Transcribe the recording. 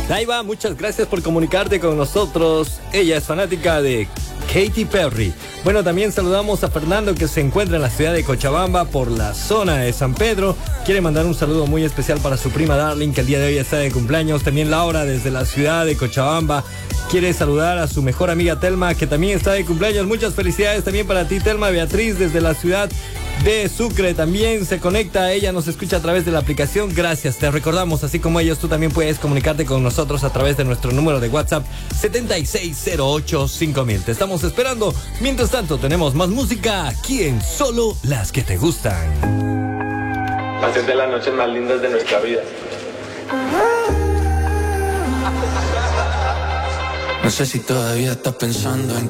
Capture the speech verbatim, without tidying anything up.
Daiva, muchas gracias por comunicarte con nosotros. Ella es fanática de Katy Perry. Bueno, también saludamos a Fernando, que se encuentra en la ciudad de Cochabamba, por la zona de San Pedro. Quiere mandar un saludo muy especial para su prima Darling, que el día de hoy está de cumpleaños. También Laura, desde la ciudad de Cochabamba, quiere saludar a su mejor amiga Telma, que también está de cumpleaños. Muchas felicidades también para ti, Telma. Beatriz, desde la ciudad de Sucre, también se conecta. Ella nos escucha a través de la aplicación. Gracias, te recordamos, así como ellos, tú también puedes comunicarte con nosotros a través de nuestro número de WhatsApp setenta y seis cero ocho cinco mil. Te estamos esperando. Mientras tanto, tenemos más música aquí en Solo las que te gustan. Hacer de las noches más lindas de nuestra vida. No sé si todavía estás pensando en